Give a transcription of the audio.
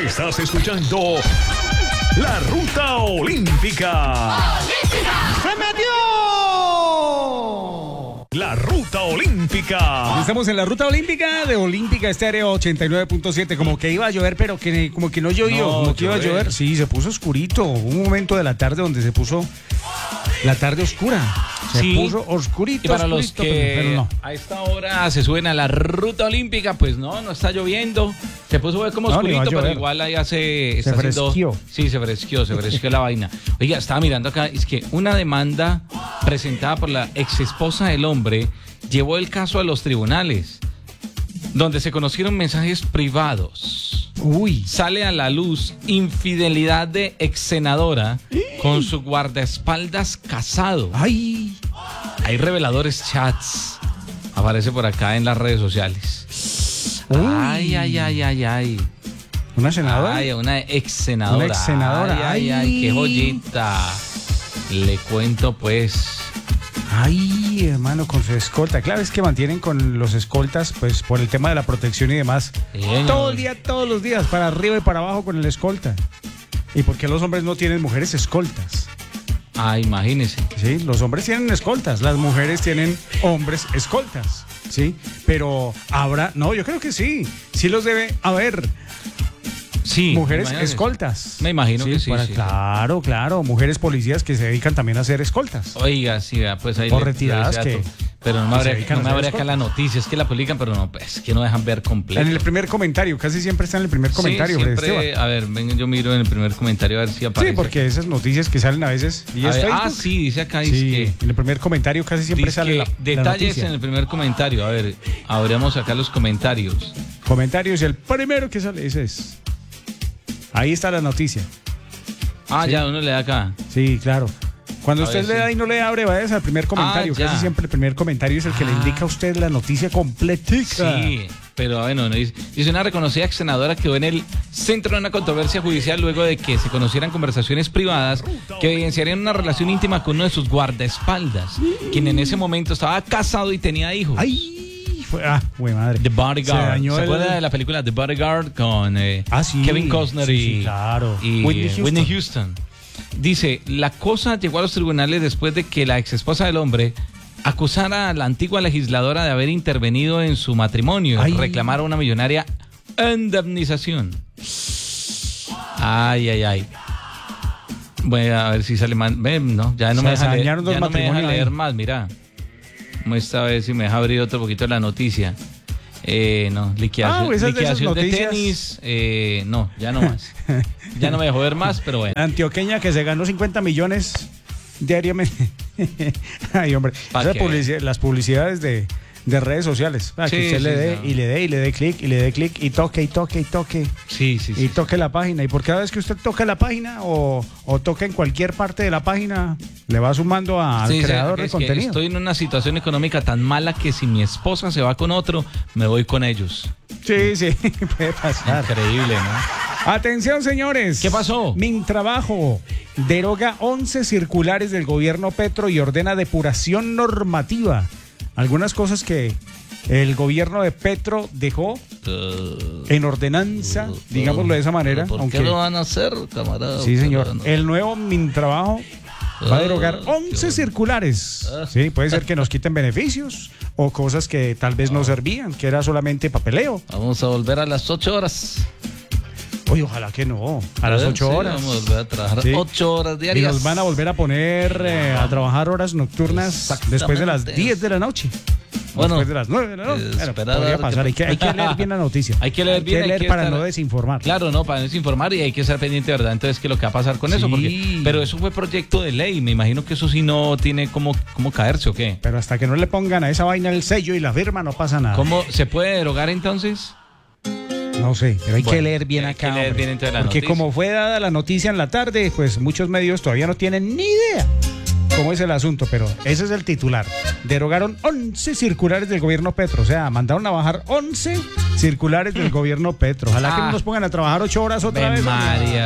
Estás escuchando La Ruta Olímpica. ¡Se metió! La Ruta Olímpica. Estamos en la Ruta Olímpica de Olímpica Estéreo 89.7. Como que iba a llover, pero como que no llovió. Como que iba a llover. Sí, se puso oscurito. Hubo un momento de la tarde donde se puso la tarde oscura. Se puso oscurito. Y para oscurito, los que pero no. a esta hora se suben a la Ruta Olímpica, pues no está lloviendo. Se puso como oscurito, pero igual ahí está fresqueó. Sí, se fresqueó la vaina. Oiga, estaba mirando acá, es que una demanda presentada por la ex esposa del hombre llevó el caso a los tribunales, donde se conocieron mensajes privados. Uy. Sale a la luz infidelidad de ex senadora con su guardaespaldas casado. Ay. Hay reveladores chats. Aparece por acá en las redes sociales. Uy. Ay. ¿Una senadora? Ay, una ex senadora. Una ex senadora. Ay, qué joyita. Le cuento pues. Ay, hermano, con su escolta. Claro, es que mantienen con los escoltas, pues, por el tema de la protección y demás. Bien, todo el día, todos los días, para arriba y para abajo con el escolta. ¿Y por qué los hombres no tienen mujeres escoltas? Ah, imagínese. Sí, los hombres tienen escoltas, las mujeres tienen hombres escoltas. Sí, pero habrá... No, yo creo que sí. Sí los debe haber. Sí. Mujeres escoltas. Me imagino que sí. Claro. Mujeres policías que se dedican también a hacer escoltas. Oiga, sí, pues ahí. Por retiradas que... Pero no me abre acá la noticia, es que la publican, pero no, pues que no dejan ver completo. En el primer comentario, casi siempre está en el primer comentario. Sí, siempre, a ver, venga, yo miro en el primer comentario a ver si aparece. Sí, porque esas noticias que salen a veces. ¿Y es Facebook? Sí, dice acá. Sí, en el primer comentario casi siempre sale la detalles noticia. En el primer comentario. A ver, abramos acá los comentarios. Comentarios, el primero que sale, ese es. Ahí está la noticia. Ah, sí. Ya uno le da acá. Sí, claro. Cuando usted le da y no le abre, vaya al primer comentario. Casi siempre el primer comentario es el que le indica a usted la noticia completica. Sí, pero bueno, dice una reconocida ex senadora quedó en el centro de una controversia judicial luego de que se conocieran conversaciones privadas que evidenciarían una relación íntima con uno de sus guardaespaldas, quien en ese momento estaba casado y tenía hijos. ¡Ay! Güey, madre. The Bodyguard. ¿Se acuerda de la película The Bodyguard con Kevin Costner y Whitney Houston? Dice, la cosa llegó a los tribunales después de que la ex esposa del hombre acusara a la antigua legisladora de haber intervenido en su matrimonio y reclamara una millonaria indemnización. Ay. Voy a ver si sale mal. No, ya no me deja leer más, mira. Esta vez si me deja abrir otro poquito la noticia. No, liquidación de tenis. No, ya no más. Ya no me dejó ver más, pero bueno. Antioqueña que se ganó 50 millones diariamente. Ay, hombre. Las publicidades de redes sociales. Que usted le dé clic y toque. Sí. Y toque la página. Y por cada vez que usted toca la página o toque en cualquier parte de la página, le va sumando al creador de contenido. Estoy en una situación económica tan mala que si mi esposa se va con otro, me voy con ellos. Sí, puede pasar. Increíble, ¿no? Atención, señores. ¿Qué pasó? Mintrabajo deroga 11 circulares del gobierno Petro y ordena depuración normativa. Algunas cosas que el gobierno de Petro dejó en ordenanza, digámoslo de esa manera. ¿Por qué lo van a hacer, camarada? Sí, señor. El nuevo Mintrabajo va a derogar 11 circulares. Sí, puede ser que nos quiten beneficios o cosas que tal vez no servían, que era solamente papeleo. Vamos a volver a las 8 horas. Oye, ojalá que no. A las 8 horas. Vamos a volver a trabajar 8 horas diarias. Y nos van a volver a poner a trabajar horas nocturnas después de las 10 de la noche. Bueno, después de las 9 de la noche. Podría pasar. Hay que leer bien la noticia. Hay que leer bien. Para no desinformar. Claro, no, para no desinformar y hay que estar pendiente, ¿verdad? Entonces, ¿qué es lo que va a pasar con eso? Pero eso fue proyecto de ley. Me imagino que eso sí no tiene cómo caerse o qué. Pero hasta que no le pongan a esa vaina el sello y la firma, no pasa nada. ¿Cómo se puede derogar entonces? No sé, pero hay que leer bien acá. Hay que leer bien entre la porque noticia. Como fue dada la noticia en la tarde, pues muchos medios todavía no tienen ni idea cómo es el asunto, pero ese es el titular. Derogaron 11 circulares del gobierno Petro, o sea, mandaron a bajar 11 circulares del gobierno Petro. Ojalá que no nos pongan a trabajar 8 horas otra vez. María.